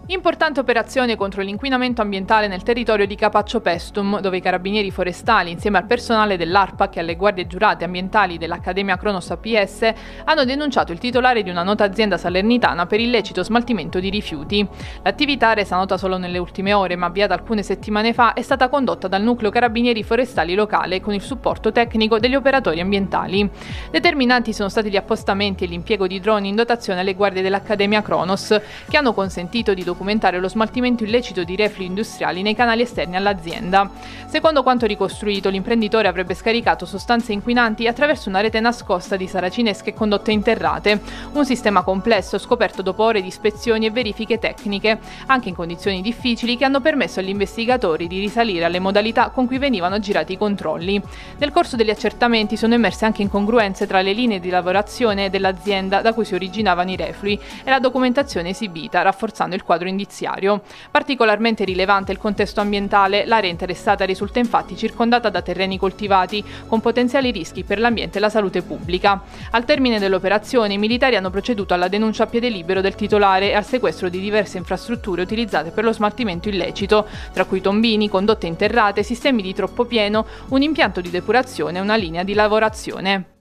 Importante operazione contro l'inquinamento ambientale nel territorio di Capaccio Pestum, dove i carabinieri forestali, insieme al personale dell'ARPAC e alle guardie giurate ambientali dell'Accademia Cronos APS, hanno denunciato il titolare di una nota azienda salernitana per illecito smaltimento di rifiuti. L'attività, resa nota solo nelle ultime ore ma avviata alcune settimane fa, è stata condotta dal nucleo carabinieri forestali locale con il supporto tecnico degli operatori ambientali. Determinanti sono stati gli appostamenti e l'impiego di droni in dotazione alle guardie dell'Accademia Cronos, che hanno consentito di documentare lo smaltimento illecito di reflui industriali nei canali esterni all'azienda. Secondo quanto ricostruito, l'imprenditore avrebbe scaricato sostanze inquinanti attraverso una rete nascosta di saracinesche e condotte interrate, un sistema complesso scoperto dopo ore di ispezioni e verifiche tecniche, anche in condizioni difficili, che hanno permesso agli investigatori di risalire alle modalità con cui venivano girati i controlli. Nel corso degli accertamenti sono emerse anche incongruenze tra le linee di lavorazione dell'azienda da cui si originavano i reflui e la documentazione esibita, rafforzando il quadro indiziario. Particolarmente rilevante il contesto ambientale. L'area interessata risulta infatti circondata da terreni coltivati, con potenziali rischi per l'ambiente e la salute pubblica. Al termine dell'operazione, i militari hanno proceduto alla denuncia a piede libero del titolare e al sequestro di diverse infrastrutture utilizzate per lo smaltimento illecito, tra cui tombini, condotte interrate, sistemi di troppo pieno, un impianto di depurazione e una linea di lavorazione.